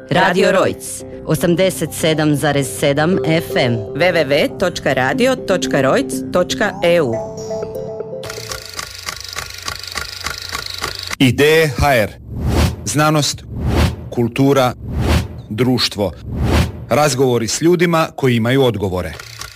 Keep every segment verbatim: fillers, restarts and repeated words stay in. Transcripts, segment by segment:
Radio Rojc, osamdeset sedam zarez sedam F M, w w w točka radio točka rojc točka e u. Ideje ha er. Znanost, kultura, društvo. Razgovori s ljudima koji imaju odgovore.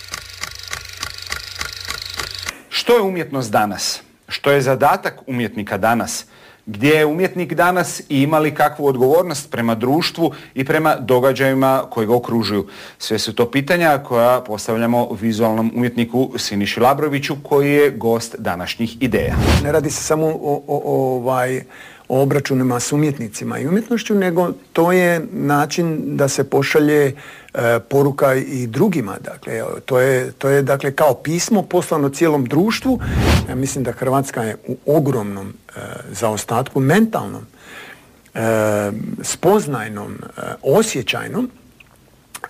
Što je umjetnost danas? Što je zadatak umjetnika danas? Gdje je umjetnik danas i ima li kakvu odgovornost prema društvu i prema događajima koji ga okružuju? Sve su to pitanja koja postavljamo vizualnom umjetniku Siniši Labroviću, koji je gost današnjih ideja. Ne radi se samo o, o, o, ovaj, o obračunima s umjetnicima i umjetnošću, nego to je način da se pošalje e, poruka i drugima. Dakle, to je, to je dakle kao pismo poslano cijelom društvu. Ja mislim da Hrvatska je u ogromnom e, zaostatku, mentalnom, e, spoznajnom, e, osjećajnom e,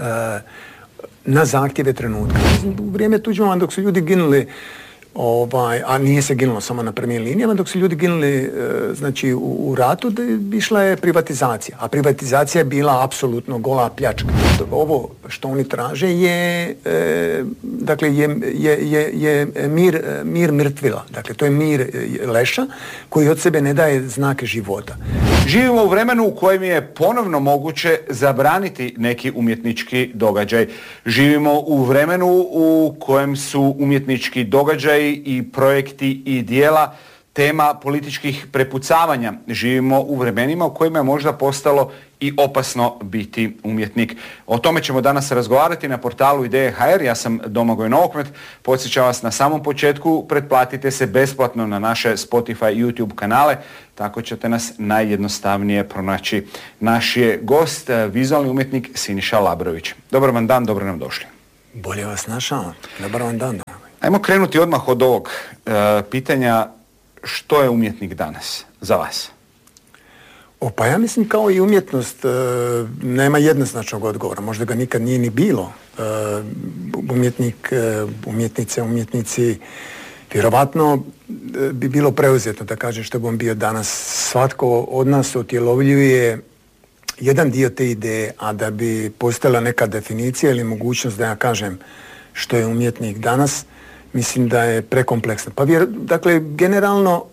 na zahtjeve trenutka. U vrijeme Tuđmana, dok su ljudi ginuli, Ovaj, a nije se ginulo samo na prvim linijama, dok su ljudi ginuli e, znači, u, u ratu, da išla je privatizacija. A privatizacija je bila apsolutno gola pljačka. Ovo što oni traže je, e, dakle, je, je, je, je mir, mir mrtvila. Dakle, to je mir leša koji od sebe ne daje znake života. Živimo u vremenu u kojem je ponovno moguće zabraniti neki umjetnički događaj. Živimo u vremenu u kojem su umjetnički događaji i projekti i dijela tema političkih prepucavanja. Živimo u vremenima u kojima je možda postalo i opasno biti umjetnik. O tome ćemo danas razgovarati na portalu Ideje ha er. Ja sam Domagoj Novokmet. Podsjećam vas na samom početku, pretplatite se besplatno na naše Spotify i YouTube kanale, tako ćete nas najjednostavnije pronaći. Naš je gost, vizualni umjetnik Siniša Labrović. Dobar vam dan, dobro nam došli. Bolje vas našao. Dobar vam dan. Ajmo krenuti odmah od ovog e, pitanja, što je umjetnik danas za vas? O, pa ja mislim kao i umjetnost e, nema jednoznačnog odgovora, možda ga nikad nije ni bilo. E, umjetnik, e, umjetnice, umjetnici, vjerovatno e, bi bilo preuzetno da kažem što bi on bio danas. Svatko od nas utjelovljuje jedan dio te ideje, a da bi postojala neka definicija ili mogućnost da ja kažem što je umjetnik danas, mislim da je prekompleksno. Pa vjer, dakle, generalno,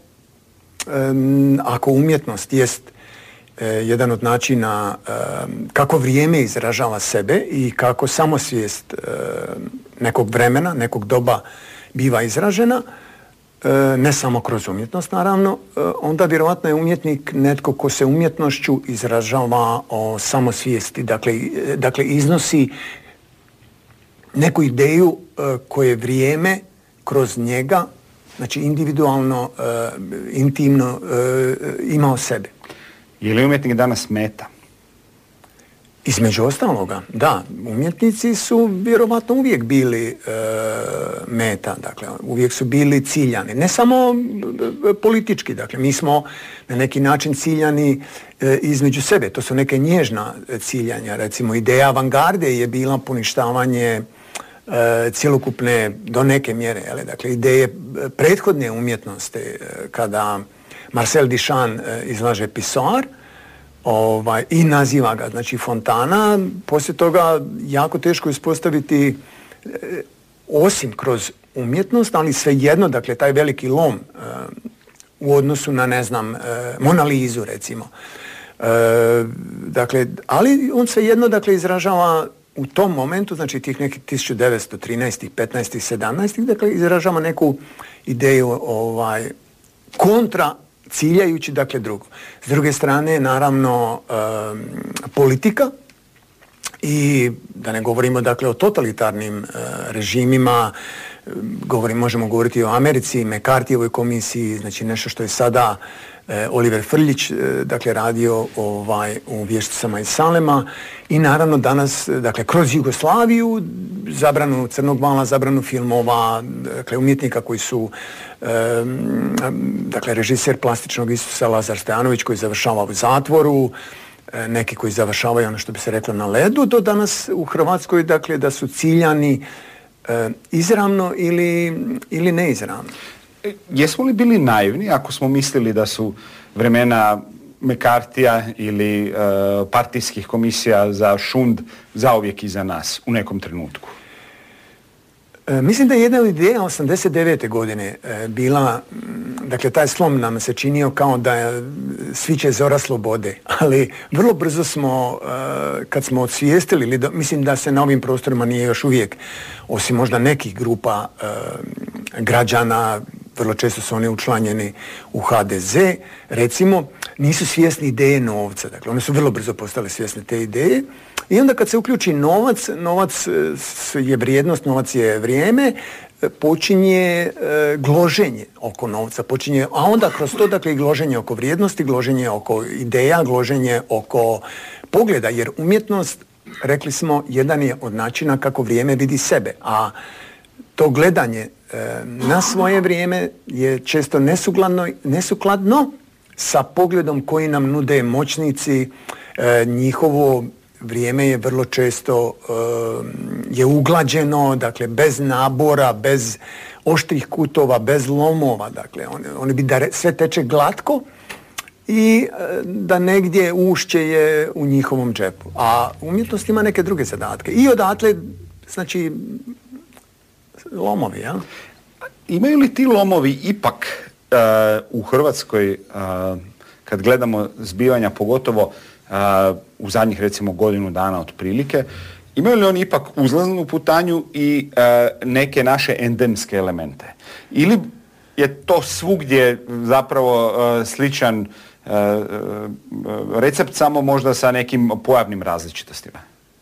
um, ako umjetnost jest e, jedan od načina um, kako vrijeme izražava sebe i kako samosvijest e, nekog vremena, nekog doba biva izražena, e, ne samo kroz umjetnost, naravno, e, onda vjerovatno je umjetnik netko ko se umjetnošću izražava o samosvijesti, dakle, e, dakle iznosi neku ideju uh, koje vrijeme kroz njega, znači individualno, uh, intimno uh, ima o sebi. Je li umjetnik danas meta? Između ostaloga, da. Umjetnici su vjerovatno uvijek bili uh, meta, dakle, uvijek su bili ciljani. Ne samo uh, politički, dakle, mi smo na neki način ciljani uh, između sebe. To su neke nježna ciljanja. Recimo, ideja avangarde je bila poništavanje uh, cjelokupne, do neke mjere, jel? Dakle, ideje prethodne umjetnosti, uh, kada Marcel Duchamp uh, izlaže Pisoar, Ovaj, i naziva ga, znači Fontana, poslije toga jako teško ispostaviti e, osim kroz umjetnost, ali svejedno, dakle, taj veliki lom e, u odnosu na, ne znam, e, Mona Lizu, recimo. E, dakle, ali on svejedno, dakle, izražava u tom momentu, znači tih nekih tisuću devetsto trinaest, petnaest, sedamnaest, dakle, izražava neku ideju ovaj, kontra ciljajući, dakle, drugo. S druge strane, naravno, um, politika i da ne govorimo, dakle, o totalitarnim uh, režimima, govorim, možemo govoriti o Americi, McCarthyjevoj komisiji, znači nešto što je sada uh, Oliver Frljić, uh, dakle, radio ovaj, u Vješticama iz Salema i naravno danas, dakle, kroz Jugoslaviju, zabranu Crnog vala, zabranu filmova, dakle, umjetnika koji su Um, dakle, režiser Plastičnog Isusa Lazar Stojanović koji završava u zatvoru, neki koji završavaju ono što bi se reklo na ledu, do danas u Hrvatskoj, dakle, da su ciljani um, izravno ili, ili neizravno. Jesmo li bili naivni ako smo mislili da su vremena McCarthyja ili e, partijskih komisija za šund zauvijek iza nas u nekom trenutku? E, mislim da je jedna od ideja osamdeset devete godine e, bila, dakle taj slom nam se činio kao da je sviće zora slobode, ali vrlo brzo smo, e, kad smo odsvijestili, ili da, mislim da se na ovim prostorima nije još uvijek, osim možda nekih grupa e, građana, vrlo često su oni učlanjeni u ha de ze, recimo, nisu svjesni ideje novca. Dakle, oni su vrlo brzo postali svjesni te ideje. I onda kad se uključi novac, novac je vrijednost, novac je vrijeme, počinje e, gloženje oko novca, počinje, a onda kroz to, dakle, i gloženje oko vrijednosti, gloženje oko ideja, gloženje oko pogleda, jer umjetnost, rekli smo, jedan je od načina kako vrijeme vidi sebe, a to gledanje na svoje vrijeme je često nesukladno, nesukladno sa pogledom koji nam nude moćnici. E, njihovo vrijeme je vrlo često e, je uglađeno, dakle bez nabora, bez oštrih kutova, bez lomova. Dakle, oni, oni bi da re, sve teče glatko i e, da negdje ušće je u njihovom džepu. A umjetnost ima neke druge zadatke. I odatle, znači, lomovi, ja? Imaju li ti lomovi ipak uh, u Hrvatskoj, uh, kad gledamo zbivanja, pogotovo uh, u zadnjih recimo godinu dana otprilike, imaju li oni ipak uzlaznu putanju i uh, neke naše endemske elemente? Ili je to svugdje zapravo uh, sličan uh, uh, recept, samo možda sa nekim pojavnim različitostima?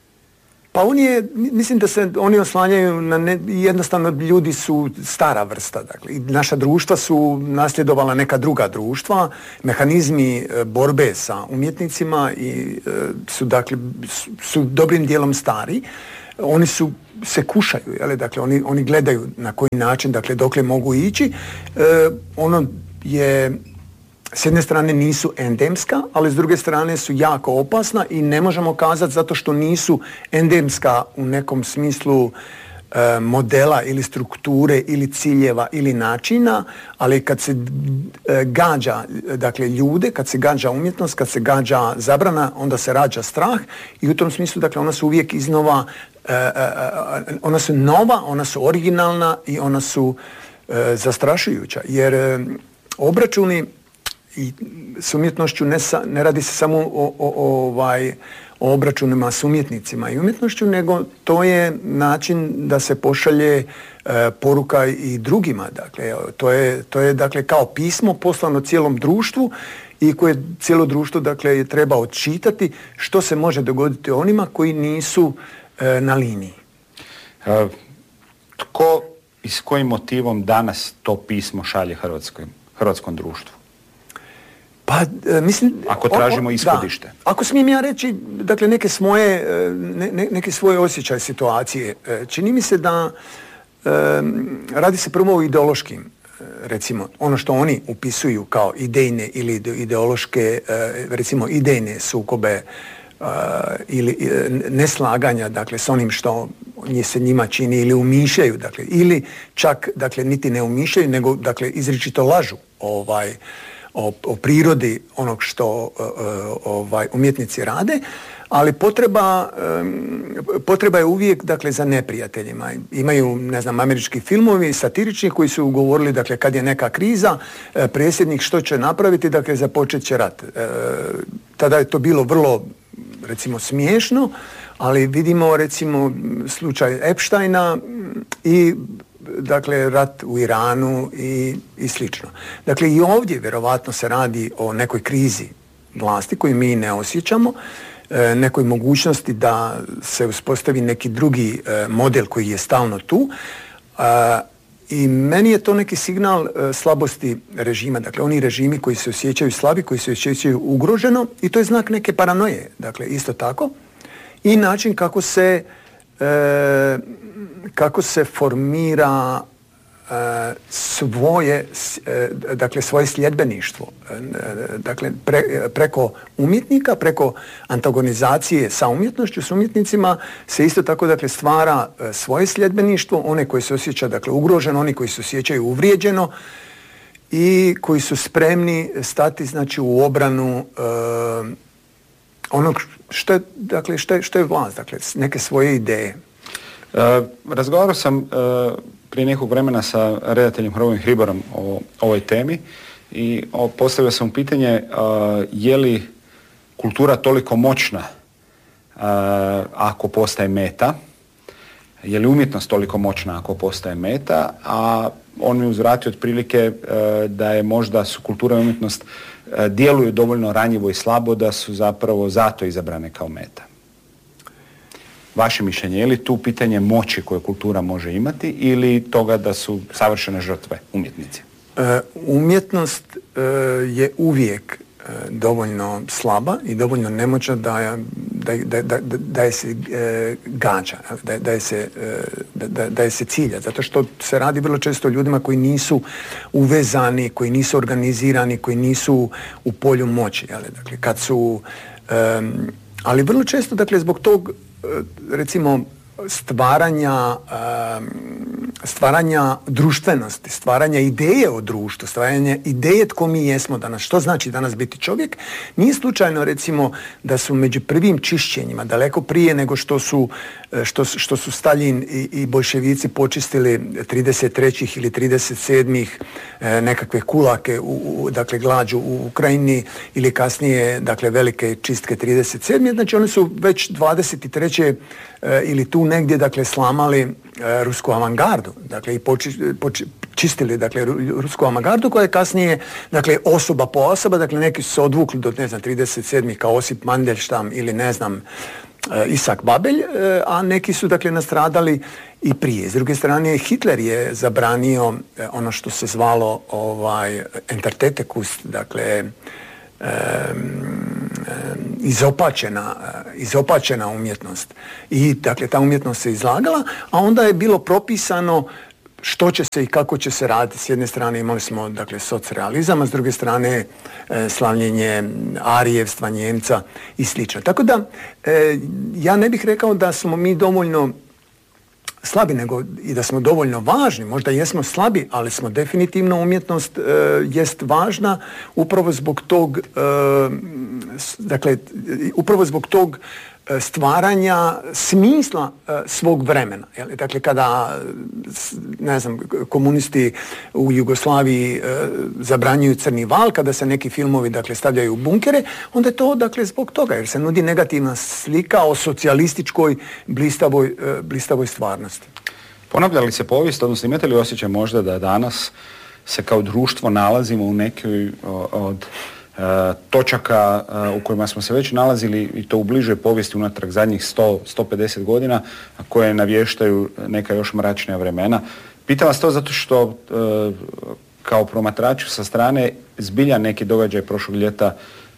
Pa on je, mislim da se oni oslanjaju na ne, jednostavno ljudi su stara vrsta, dakle, i naša društva su nasljedovala neka druga društva, mehanizmi borbe sa umjetnicima i su, dakle, su, su dobrim dijelom stari. Oni su se kušaju, jel? Dakle, oni, oni gledaju na koji način, dakle, dokle mogu ići. E, ono je, s jedne strane nisu endemska, ali s druge strane su jako opasna i ne možemo kazati zato što nisu endemska u nekom smislu e, modela ili strukture ili ciljeva ili načina, ali kad se e, gađa, dakle, ljude, kad se gađa umjetnost, kad se gađa zabrana, onda se rađa strah i u tom smislu, dakle, ona su uvijek iznova, e, e, ona su nova, ona su originalna i ona su e, zastrašujuća, jer e, obračuni i s umjetnošću ne, sa, ne radi se samo o, o, o, ovaj, o obračunima s umjetnicima i umjetnošću, nego to je način da se pošalje e, poruka i drugima. Dakle, to je, to je dakle kao pismo poslano cijelom društvu i koje cijelo društvo, dakle, treba odčitati što se može dogoditi onima koji nisu e, na liniji. E, tko i s kojim motivom danas to pismo šalje Hrvatskoj, hrvatskom društvu? Pa, e, mislim... Ako tražimo ishodište. Da, ako smijem ja reći, dakle, neke svoje, ne, ne, neke svoje osjećaje situacije, čini mi se da e, radi se prvo o ideološkim, recimo, ono što oni upisuju kao idejne ili ideološke, e, recimo, idejne sukobe e, ili e, neslaganja, dakle, s onim što se njima čini ili umišljaju, dakle, ili čak, dakle, niti ne umišljaju, nego, dakle, izričito lažu, ovaj, O, o prirodi onog što uh, ovaj, umjetnici rade, ali potreba, um, potreba je uvijek, dakle, za neprijateljima. Imaju, ne znam, američki filmovi, satirični, koji su govorili, dakle, kad je neka kriza, uh, predsjednik što će napraviti, dakle, započet će rat. Uh, tada je to bilo vrlo, recimo, smiješno, ali vidimo, recimo, slučaj Epsteina i, dakle, rat u Iranu i, i slično. Dakle, i ovdje vjerovatno se radi o nekoj krizi vlasti koju mi ne osjećamo, e, nekoj mogućnosti da se uspostavi neki drugi e, model koji je stalno tu. E, I meni je to neki signal e, slabosti režima. Dakle, oni režimi koji se osjećaju slabi, koji se osjećaju ugroženo, i to je znak neke paranoje. Dakle, isto tako. I način kako se e, kako se formira e, svoje, e, dakle, svoje sljedbeništvo. E, dakle, pre, preko umjetnika, preko antagonizacije sa umjetnošću, s umjetnicima se isto tako, dakle, stvara e, svoje sljedbeništvo, one koji se osjeća, dakle, ugroženo, oni koji se osjećaju uvrijeđeno, i koji su spremni stati znači u obranu e, onog što je, dakle, što je, što je vlast, dakle, neke svoje ideje. E, razgovarao sam e, prije nekog vremena sa redateljem Hrvojem Hribarom o ovoj temi i o, postavio sam pitanje e, je li kultura toliko moćna e, ako postaje meta, je li umjetnost toliko moćna ako postaje meta, a on mi uzvratio otprilike e, da je možda su kultura i umjetnost e, djeluju dovoljno ranjivo i slabo da su zapravo zato izabrane kao meta. Vaše mišljenje, je li tu pitanje moći koje kultura može imati ili toga da su savršene žrtve umjetnici? E, umjetnost e, je uvijek e, dovoljno slaba i dovoljno nemoćna da, da, da, da, da je se e, gađa, da, da, je se, e, da, da je se cilja. Zato što se radi vrlo često o ljudima koji nisu uvezani, koji nisu organizirani, koji nisu u polju moći. Jel? Dakle, kad su, e, ali vrlo često, dakle, zbog tog recimo stvaranja stvaranja društvenosti, stvaranja ideje o društvu, stvaranja ideje tko mi jesmo danas, što znači danas biti čovjek, nije slučajno recimo da su među prvim čišćenjima, daleko prije nego što su, što, što su Staljin i, i bolševici počistili trideset trećih ili trideset sedmih nekakve kulake, u, u, dakle glađu u Ukrajini ili kasnije dakle velike čistke trideset sedme. Znači oni su već dvadeset treće ili tu negdje dakle slamali e, rusku avangardu, dakle i poči, poči, čistili dakle rusku avangardu koja je kasnije dakle osoba po osoba, dakle neki su se odvukli do ne znam trideset sedmih kao Osip Mandelštam ili ne znam e, Isak Babelj, e, a neki su dakle nastradali i prije. S druge strane Hitler je zabranio e, ono što se zvalo ovaj Entertetekust, dakle izopačena, izopačena umjetnost. I dakle ta umjetnost se izlagala, a onda je bilo propisano što će se i kako će se raditi. S jedne strane imali smo dakle socrealizam, a s druge strane e, slavljenje arijevstva, Njemca i slično. Tako da e, ja ne bih rekao da smo mi dovoljno slabi, nego i da smo dovoljno važni. Možda jesmo slabi, ali smo definitivno, umjetnost e, jest važna upravo zbog tog e, dakle, upravo zbog tog stvaranja smisla e, svog vremena. Jel? Dakle, kada ne znam, komunisti u Jugoslaviji e, zabranjuju crni val, kada se neki filmovi dakle stavljaju u bunkere, onda je to dakle zbog toga, jer se nudi negativna slika o socijalističkoj blistavoj, e, blistavoj stvarnosti. Ponavlja li se povijest, odnosno imate li osjećaj možda da danas se kao društvo nalazimo u nekoj od točaka u kojima smo se već nalazili i to u bližoj povijesti unatrag zadnjih sto do sto pedeset godina, koje navještaju neka još mračnija vremena. Pitam vas to zato što kao promatrač sa strane zbilja neki događaj prošlog ljeta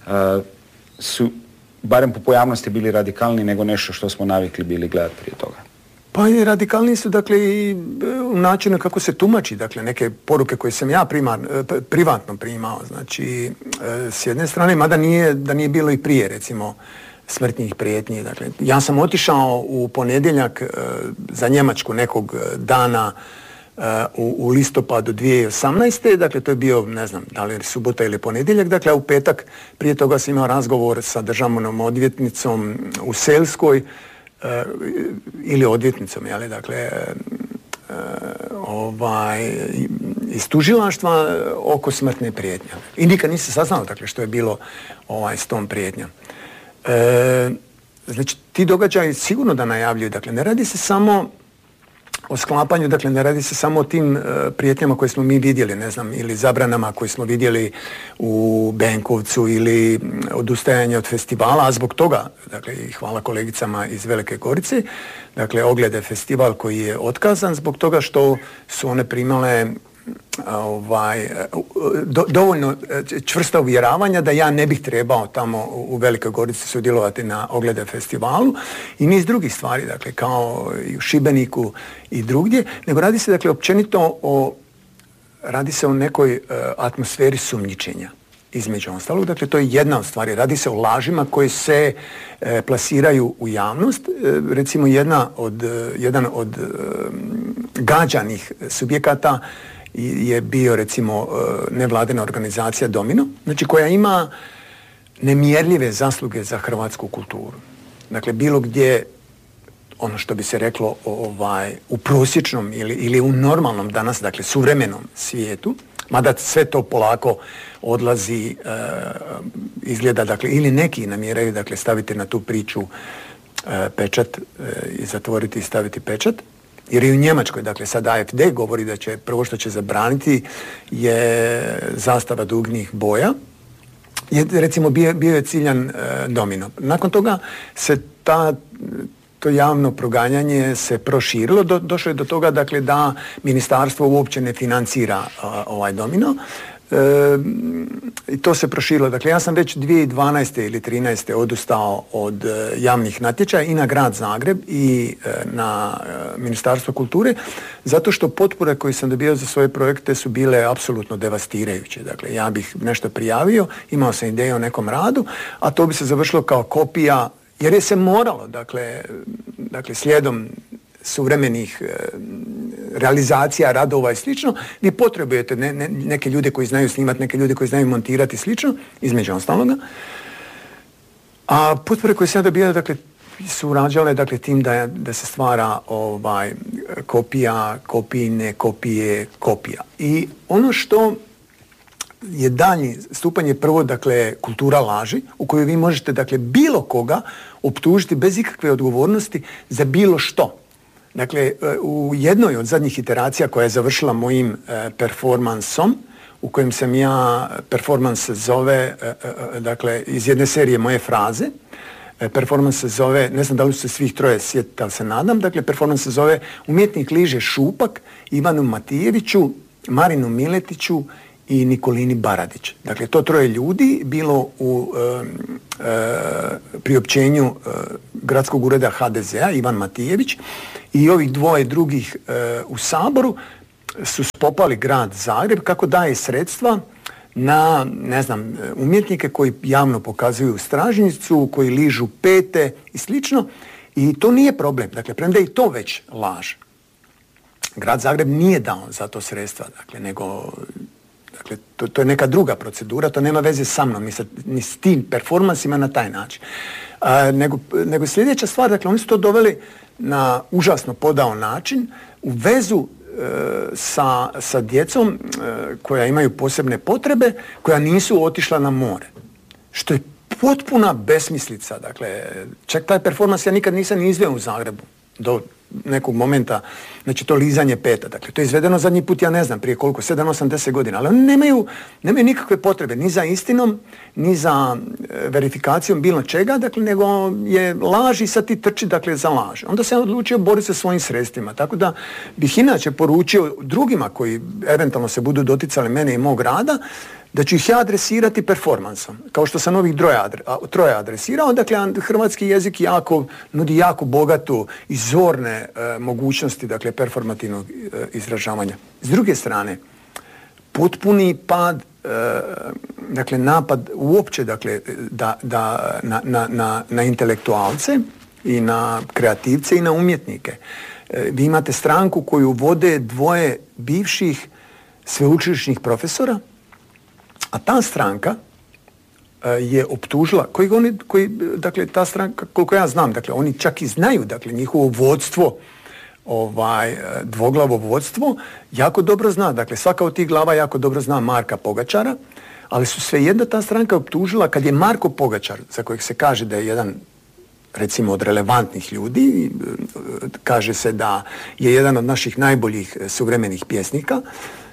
su barem po pojavnosti bili radikalni nego nešto što smo navikli bili gledati prije toga. Pa i radikalni su dakle i u načinu kako se tumači, dakle neke poruke koje sam ja primar, privatno primao, znači s jedne strane, mada nije, da nije bilo i prije recimo smrtnih prijetnji, dakle ja sam otišao u ponedjeljak za Njemačku nekog dana u, u listopadu dvije tisuće osamnaeste. Dakle to je bio, ne znam, da li subota ili ponedjeljak, dakle a u petak prije toga sam imao razgovor sa državnom odvjetnicom u Selskoj, Uh, ili odvjetnicom, jeli, dakle, uh, ovaj, iz tužilaštva oko smrtne prijetnje. I nikad nisam saznao, dakle, što je bilo ovaj, s tom prijetnjom. Uh, znači, ti događaji sigurno da najavljuju, dakle, ne radi se samo o sklapanju, dakle, ne radi se samo o tim uh, prijetnjama koje smo mi vidjeli, ne znam, ili zabranama koje smo vidjeli u Benkovcu ili odustajanje od festivala, a zbog toga, dakle, i hvala kolegicama iz Velike Gorice, dakle, Oglede festival koji je otkazan zbog toga što su one primale ovaj, do, dovoljno čvrsta uvjeravanja da ja ne bih trebao tamo u Velikoj Gorici sudjelovati na Oglede festivalu i niz drugih stvari, dakle, kao i u Šibeniku i drugdje, nego radi se, dakle, općenito o, radi se o nekoj uh, atmosferi sumnjičenja. Između ostalog, dakle, to je jedna od stvari. Radi se o lažima koje se e, plasiraju u javnost. E, recimo, jedna od, jedan od e, gađanih subjekata je bio recimo nevladina organizacija Domino, znači koja ima nemjerljive zasluge za hrvatsku kulturu. Dakle, bilo gdje, ono što bi se reklo ovaj, u prosječnom ili, ili u normalnom danas, dakle suvremenom svijetu, mada sve to polako odlazi, e, izgleda, dakle, ili neki namjeraju, dakle, staviti na tu priču e, pečat e, i zatvoriti i staviti pečat. Jer i u Njemačkoj, dakle, sad A F D govori da će, prvo što će zabraniti je zastava dugnih boja. Je, recimo, bio, bio je ciljan e, Domino. Nakon toga se ta, to javno proganjanje se proširilo, do, došlo je do toga, dakle, da ministarstvo uopće ne financira a, ovaj Domino. E, I to se proširilo. Dakle, ja sam već dvije tisuće dvanaeste ili trinaeste odustao od e, javnih natječaja i na grad Zagreb i e, na e, Ministarstvo kulture, zato što potpore koje sam dobio za svoje projekte su bile apsolutno devastirajuće. Dakle, ja bih nešto prijavio, imao sam ideju o nekom radu, a to bi se završilo kao kopija, jer je se moralo, dakle, dakle slijedom suvremenih e, realizacija, radova i slično, vi potrebujete ne, ne, neke ljude koji znaju snimati, neke ljude koji znaju montirati i slično, između ostaloga. A potpore koje sam dobio, dakle, su rađale, dakle, tim da, da se stvara ovaj, kopija, kopijine, kopije, kopija. I ono što je daljnji stupanj je prvo, dakle, kultura laži, u kojoj vi možete, dakle, bilo koga optužiti bez ikakve odgovornosti za bilo što. Dakle, u jednoj od zadnjih iteracija koja je završila mojim e, performansom, u kojem sam ja, performans se zove, e, e, dakle, iz jedne serije moje fraze, e, performans se zove, ne znam da li su se svih troje sjetili, ali se nadam, dakle, performans se zove Umjetnik liže šupak, Ivanu Matijeviću, Marinu Miletiću i Nikolini Baradić. Dakle, to troje ljudi bilo u e, e, priopćenju e, gradskog ureda H D Z A, Ivan Matijević, i ovih dvoje drugih e, u Saboru su spopali grad Zagreb kako daje sredstva na, ne znam, umjetnike koji javno pokazuju stražnjicu, koji ližu pete i slično. I to nije problem. Dakle, premda je i to već laž. Grad Zagreb nije dao za to sredstva, dakle, nego... Dakle, to, to je neka druga procedura, to nema veze sa mnom, ni, sa, ni s tim performansima na taj način. A, nego, nego sljedeća stvar, dakle, oni su to doveli na užasno podao način u vezu e, sa, sa djecom e, koja imaju posebne potrebe, koja nisu otišla na more. Što je potpuna besmislica. Dakle, čak taj performans ja nikad nisam ni izveo u Zagrebu do nekog momenta, znači to lizanje peta. Dakle, to je izvedeno zadnji put, ja ne znam, prije koliko, sedam, osam, deset godina, ali oni nemaju, nemaju nikakve potrebe, ni za istinom, ni za e, verifikacijom bilo čega, dakle, nego je laž i sad ti trči, dakle, za laž. Onda se odlučio boriti sa svojim sredstvima, tako da bih inače poručio drugima koji eventualno se budu doticali mene i mog rada, da ću ih ja adresirati performansom, kao što sam ovih troje, adre, troje adresirao. Dakle, hrvatski jezik jako, nudi jako bogatu i zorne e, mogućnosti, dakle, performativnog e, izražavanja. S druge strane, potpuni pad, e, dakle, napad uopće, dakle, da, da, na, na, na, na intelektualce i na kreativce i na umjetnike. E, vi imate stranku koju vode dvoje bivših sveučilišnih profesora, a ta stranka uh, je optužila, koji oni, koji, dakle, ta stranka, koliko ja znam, dakle, oni čak i znaju, dakle, njihovo vodstvo, ovaj, dvoglavo vodstvo, jako dobro zna, dakle, svaka od tih glava jako dobro zna Marka Pogačara, ali su svejedno ta stranka optužila, kad je Marko Pogačar, za kojeg se kaže da je jedan, recimo, od relevantnih ljudi, kaže se da je jedan od naših najboljih suvremenih pjesnika,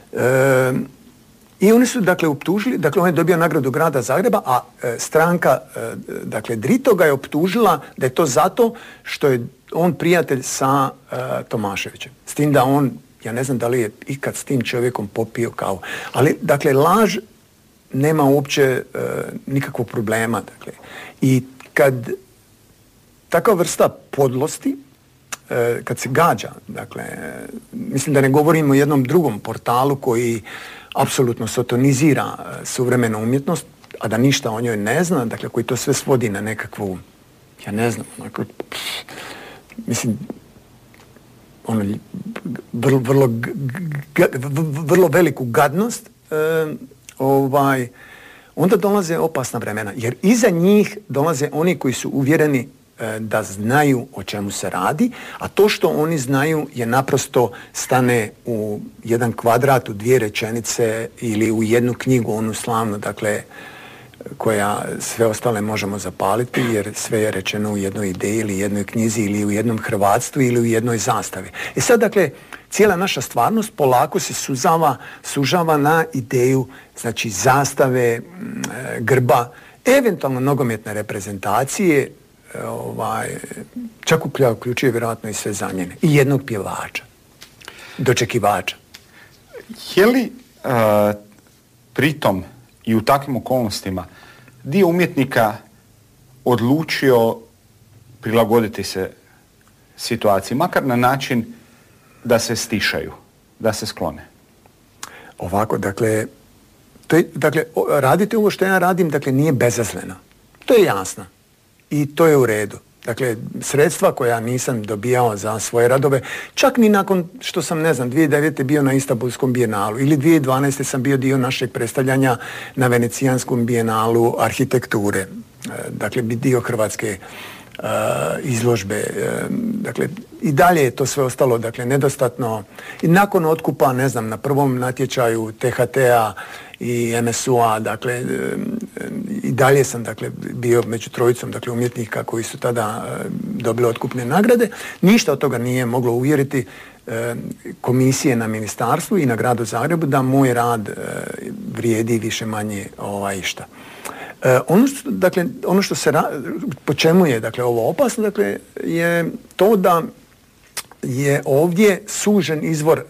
e, i oni su, dakle, optužili, dakle, on je dobio nagradu grada Zagreba, a e, stranka, e, dakle, Drito ga je optužila da je to zato što je on prijatelj sa e, Tomaševićem. S tim da on, ja ne znam da li je ikad s tim čovjekom popio kavu, ali, dakle, laž nema uopće e, nikakvog problema, dakle. I kad takva vrsta podlosti, e, kad se gađa, dakle, mislim da ne govorimo o jednom drugom portalu koji apsolutno sotonizira suvremenu umjetnost, a da ništa o njoj ne zna, dakle, koji to sve svodi na nekakvu, ja ne znam, onako, pff, mislim, ono, vrlo, vrlo, vrlo veliku gadnost, e, ovaj, onda dolaze opasna vremena. Jer iza njih dolaze oni koji su uvjereni e, da znaju o čemu se radi, a to što oni znaju je naprosto stane u jedan kvadrat, u dvije rečenice ili u jednu knjigu, onu slavnu, dakle, koja sve ostale možemo zapaliti, jer sve je rečeno u jednoj ideji ili jednoj knjizi ili u jednom hrvatstvu ili u jednoj zastavi. E sad, dakle, cijela naša stvarnost polako se suzava, sužava na ideju, znači, zastave, grba, eventualno nogometne reprezentacije, ovaj, čak uključuje vjerojatno i sve zamjene. I jednog pjevača, dočekivača. Je li uh, pritom i u takvim okolnostima dio umjetnika odlučio prilagoditi se situaciji, makar na način da se stišaju, da se sklone? Ovako, dakle, to je, dakle, raditi ovo što ja radim, dakle, nije bezazleno. To je jasno. I to je u redu. Dakle, sredstva koja nisam dobijao za svoje radove, čak ni nakon što sam, ne znam, dvije tisuće devete. bio na Istanbulskom bijenalu ili dvije tisuće dvanaeste. sam bio dio našeg predstavljanja na Venecijanskom bijenalu arhitekture. Dakle, dio hrvatske uh, izložbe. Dakle, i dalje je to sve ostalo, dakle, nedostatno. I nakon otkupa, ne znam, na prvom natječaju T H T-a i M S U-a, dakle, i dalje sam, dakle, bio među trojicom, dakle, umjetnika koji su tada dobili otkupne nagrade. Ništa od toga nije moglo uvjeriti komisije na ministarstvu i na gradu Zagrebu da moj rad vrijedi više manje ovaj išta. Ono što, dakle, ono što se ra- po čemu je, dakle, ovo opasno, dakle, je to da je ovdje sužen izvor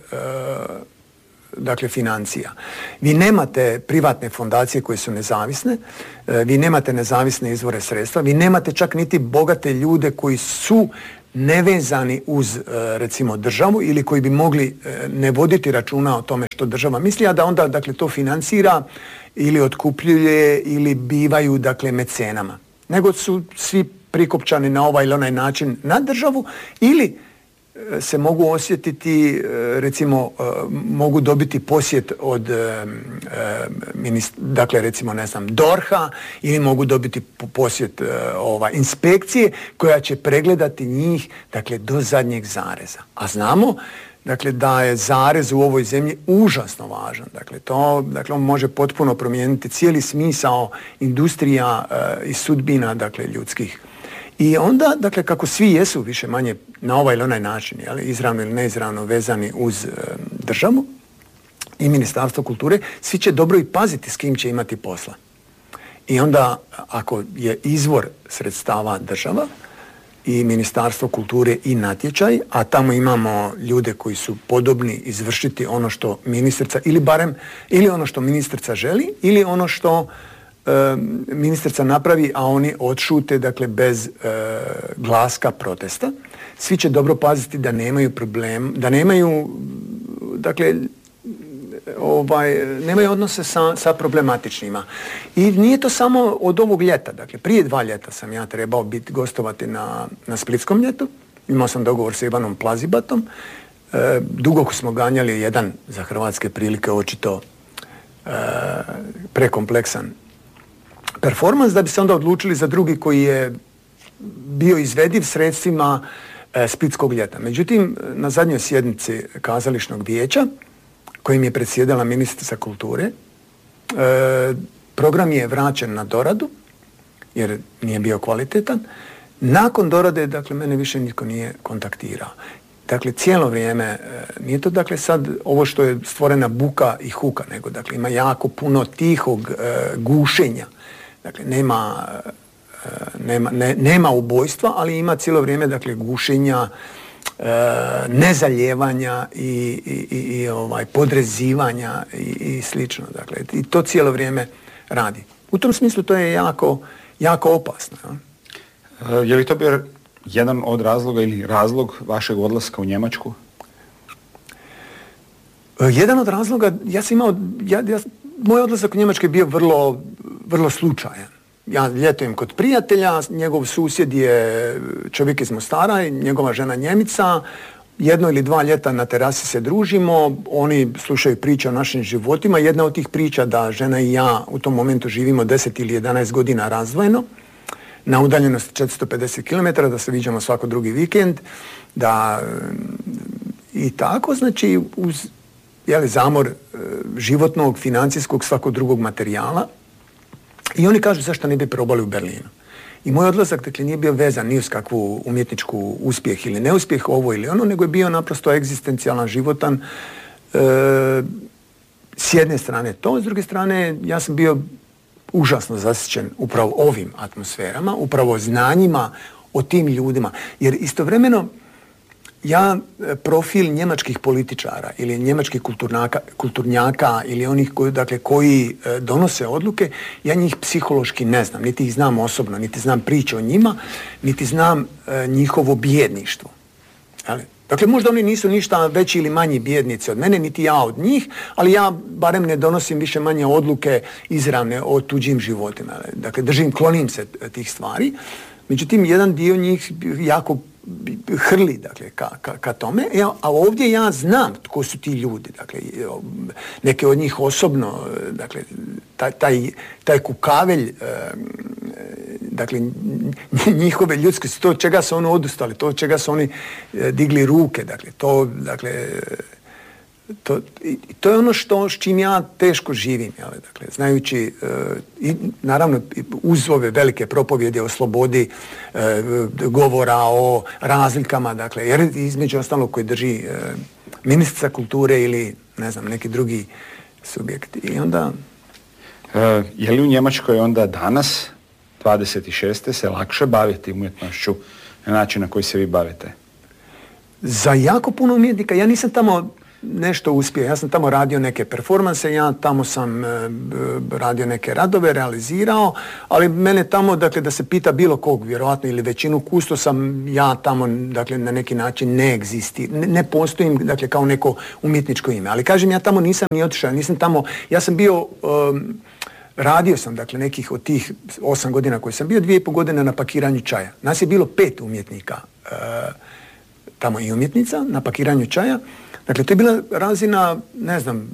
dakle, financija. Vi nemate privatne fondacije koje su nezavisne, vi nemate nezavisne izvore sredstva, vi nemate čak niti bogate ljude koji su nevezani uz, recimo, državu ili koji bi mogli ne voditi računa o tome što država misli, a da onda, dakle, to financira ili otkupljuje ili bivaju, dakle, mecenama. Nego su svi prikopčani na ovaj ili onaj način na državu ili se mogu osjetiti, recimo, mogu dobiti posjet od, dakle, recimo, ne znam, D O R H-a ili mogu dobiti posjet ova, inspekcije koja će pregledati njih, dakle, do zadnjeg zareza. A znamo, dakle, da je zarez u ovoj zemlji užasno važan. Dakle, to, dakle, on može potpuno promijeniti cijeli smisao industrija i sudbina, dakle, ljudskih. I onda, dakle, kako svi jesu više manje na ovaj ili onaj način, jel, izravno ili neizravno vezani uz e, državu i Ministarstvo kulture, svi će dobro i paziti s kim će imati posla. I onda, ako je izvor sredstava država i Ministarstvo kulture i natječaj, a tamo imamo ljude koji su podobni izvršiti ono što ministrica, ili barem, ili ono što ministrica želi, ili ono što ministrica napravi, a oni odšute, dakle, bez e, glaska protesta. Svi će dobro paziti da nemaju problem, da nemaju, dakle, ovaj, nemaju odnose sa, sa problematičnima. I nije to samo od ovog ljeta. Dakle, prije dva ljeta sam ja trebao biti gostovati na, na Splitskom ljetu. Imao sam dogovor sa Ivanom Plazibatom. E, dugo smo ganjali jedan, za hrvatske prilike, očito e, prekompleksan performans, da bi se onda odlučili za drugi koji je bio izvediv sredstvima e, Splitskog ljeta. Međutim, na zadnjoj sjednici kazališnog vijeća, kojim je predsjedala ministrica kulture, e, program je vraćen na doradu, jer nije bio kvalitetan. Nakon dorade, dakle, mene više nitko nije kontaktirao. Dakle, cijelo vrijeme, e, nije to, dakle, sad ovo što je stvorena buka i huka, nego, dakle, ima jako puno tihog e, gušenja. Dakle, nema, nema, ne, nema ubojstva, ali ima cijelo vrijeme, dakle, gušenja, e, nezaljevanja i, i, i, i ovaj, podrezivanja i, i slično. Dakle, i to cijelo vrijeme radi. U tom smislu to je jako, jako opasno. Ja? Je li to bio jedan od razloga ili razlog vašeg odlaska u Njemačku? Jedan od razloga, ja sam imao, ja, ja, moj odlazak u Njemačku je bio vrlo, vrlo slučajan. Ja ljetujem kod prijatelja, njegov susjed je čovjek iz Mostara, njegova žena Njemica, jedno ili dva ljeta na terasi se družimo, oni slušaju priče o našim životima. Jedna od tih priča da žena i ja u tom momentu živimo deset ili jedanaest godina razdvojeno, na udaljenosti četiristo pedeset kilometara, da se viđamo svako drugi vikend, da i tako, znači uz jeli, zamor e, životnog, financijskog, svakog drugog materijala. I oni kažu zašto ne bi probali u Berlinu. I moj odlazak, dakle, nije bio vezan ni uz kakvu umjetničku uspjeh ili neuspjeh, ovo ili ono, nego je bio naprosto egzistencijalan, životan. E, s jedne strane to, s druge strane ja sam bio užasno zasićen upravo ovim atmosferama, upravo znanjima o tim ljudima. Jer istovremeno ja profil njemačkih političara ili njemačkih kulturnjaka, kulturnjaka ili onih koji, dakle, koji e, donose odluke, ja njih psihološki ne znam, niti ih znam osobno, niti znam priče o njima, niti znam e, njihovo bijedništvo. Jeli? Dakle, možda oni nisu ništa veći ili manji bijednici od mene, niti ja od njih, ali ja barem ne donosim više manje odluke izravne o tuđim životima. Dakle, držim, klonim se tih stvari. Međutim, jedan dio njih jako hrli, dakle, ka, ka, ka tome, a ovdje ja znam tko su ti ljudi, dakle, neke od njih osobno, dakle, taj, taj, taj kukavelj, dakle, njihove ljudskosti, to od čega su oni odustali, to od čega su oni digli ruke, dakle, to, dakle, to, to je ono što, s čim ja teško živim, jel, dakle, znajući, uh, i naravno uz ove velike propovjede o slobodi uh, govora, o razlikama, dakle, jer između ostalog koji drži uh, ministrica kulture ili, ne znam, neki drugi subjekti. I onda... Uh, je li u Njemačkoj onda danas, dvadeset šeste se lakše baviti umjetnošću na način na koji se vi bavite? Za jako puno umjetnika, ja nisam tamo nešto uspio. Ja sam tamo radio neke performanse, ja tamo sam e, radio neke radove, realizirao, ali mene tamo, dakle, da se pita bilo kog, vjerojatno ili većinu kusto sam, ja tamo, dakle, na neki način ne egzisti, ne, ne postojim, dakle, kao neko umjetničko ime. Ali kažem, ja tamo nisam ni otišao, nisam tamo, ja sam bio, um, radio sam, dakle, nekih od tih osam godina koji sam bio, dvije i pol godine na pakiranju čaja. Nas je bilo pet umjetnika, uh, tamo i umjetnica, na pakiranju čaja. Dakle, to je bila razina, ne znam,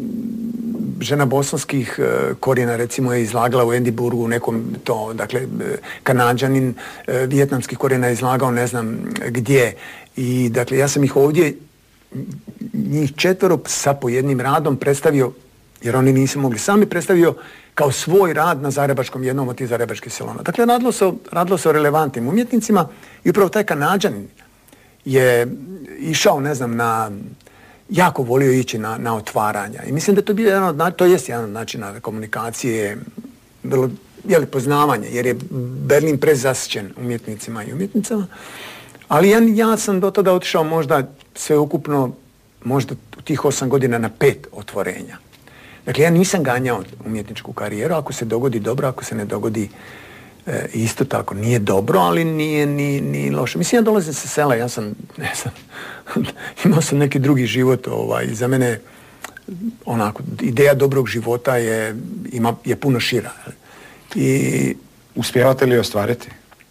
žena bosanskih e, korijena, recimo, je izlagala u Edinburgu, nekom to, dakle, Kanađanin e, vijetnamskih korijena je izlagao ne znam gdje. I, dakle, ja sam ih ovdje, njih četvero sa po jednim radom predstavio, jer oni nisu mogli sami, predstavio kao svoj rad na zagrebačkom, jednom od tih zagrebačkih salona. Dakle, radilo se, radilo se o relevantnim umjetnicima i upravo taj Kanađanin je išao, ne znam, na, jako volio ići na, na otvaranja. I mislim da to bio jedan od, to jest jedan od načina komunikacije, bilo, jeli, poznavanje, jer je Berlin prezasićen umjetnicima i umjetnicama. Ali ja, ja sam do tada otišao možda sveukupno, možda u tih osam godina na pet otvorenja. Dakle, ja nisam ganjao umjetničku karijeru, ako se dogodi dobro, ako se ne dogodi E, isto tako, nije dobro, ali nije ni, ni loše. Mislim, ja dolazim sa sela, ja sam, ne znam, imao sam neki drugi život, ovaj, za mene, onako, ideja dobrog života je, ima, je puno šira. I... Uspijevate li ostvariti?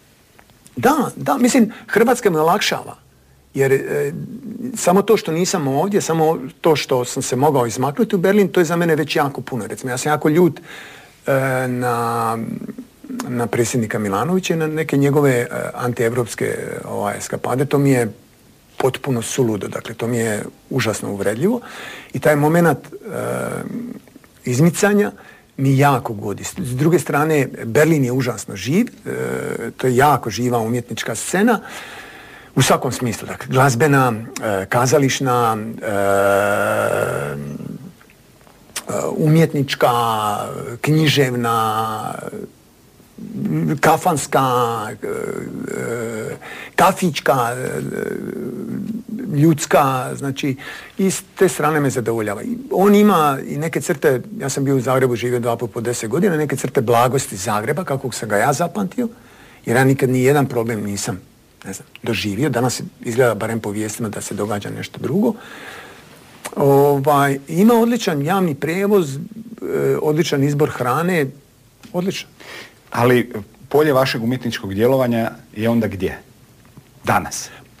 Da, da, mislim, Hrvatska me olakšava, jer e, samo to što nisam ovdje, samo to što sam se mogao izmaknuti u Berlin, to je za mene već jako puno. Recimo, ja sam jako ljut e, na... na predsjednika Milanovića i na neke njegove uh, antievropske ovaj, eskapade, to mi je potpuno suludo, dakle to mi je užasno uvredljivo i taj moment uh, izmicanja mi jako godi. S druge strane, Berlin je užasno živ, uh, to je jako živa umjetnička scena, u svakom smislu, dakle, glazbena, uh, kazališna, uh, umjetnička, književna, kafanska, kafička, ljudska, znači, i s te strane me zadovoljava. On ima i neke crte, ja sam bio u Zagrebu, živio dva put po deset godina, neke crte blagosti Zagreba, kako sam ga ja zapamtio, jer ja nikad ni jedan problem nisam, ne znam, doživio. Danas izgleda, barem po vijestima, da se događa nešto drugo. Ovaj, ima odličan javni prijevoz, odličan izbor hrane, odličan. Ali polje vašeg umjetničkog djelovanja je onda gdje? Danas?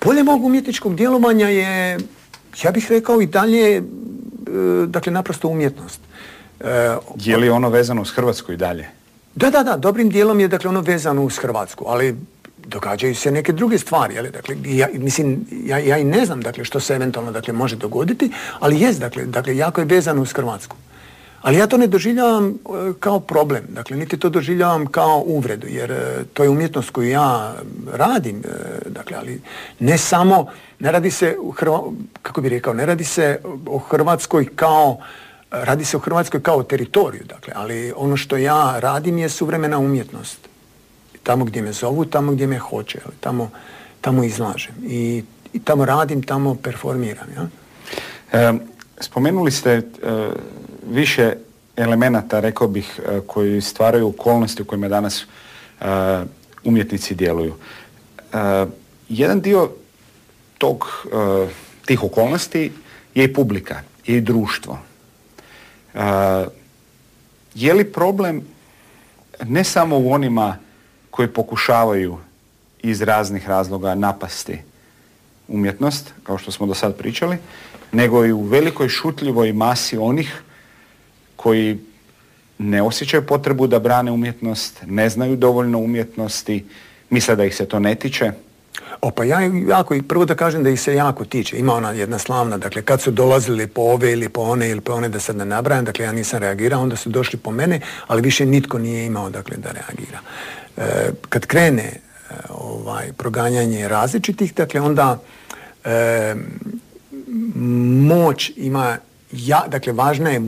Polje mog umjetničkog djelovanja je, ja bih rekao i dalje, e, dakle, naprosto umjetnost. E, je li ono vezano uz Hrvatsku i dalje? Da, da, da, dobrim dijelom je, dakle, ono vezano uz Hrvatsku, ali događaju se neke druge stvari, ali, dakle, ja, mislim, ja, ja i ne znam, dakle, što se eventualno, dakle, može dogoditi, ali jest, dakle, dakle, jako je vezano uz Hrvatsku. Ali ja to ne doživljavam e, kao problem, dakle, niti to doživljavam kao uvredu, jer e, to je umjetnost koju ja radim, e, dakle, ali ne samo, ne radi se, u Hrva, kako bi rekao, ne radi se o Hrvatskoj kao, radi se o Hrvatskoj kao teritoriju, dakle, ali ono što ja radim je suvremena umjetnost. Tamo gdje me zovu, tamo gdje me hoće, ali tamo, tamo izlažem i, i tamo radim, tamo performiram, ja? E, spomenuli ste e, više elemenata, rekao bih, koji stvaraju okolnosti u kojima danas uh, umjetnici djeluju. Uh, jedan dio tog, uh, tih okolnosti je i publika, je i društvo. Uh, je li problem ne samo u onima koji pokušavaju iz raznih razloga napasti umjetnost, kao što smo do sad pričali, nego i u velikoj šutljivoj masi onih koji ne osjećaju potrebu da brane umjetnost, ne znaju dovoljno umjetnosti, misle da ih se to ne tiče? O, pa ja jako, prvo da kažem da ih se jako tiče. Ima ona jedna slavna, dakle, kad su dolazili po ove ili po one ili po one, da sad ne nabrajam, dakle, ja nisam reagirao, onda su došli po mene, ali više nitko nije imao, dakle, da reagira. E, kad krene e, ovaj, proganjanje različitih, dakle, onda e, moć ima, ja, dakle, važna je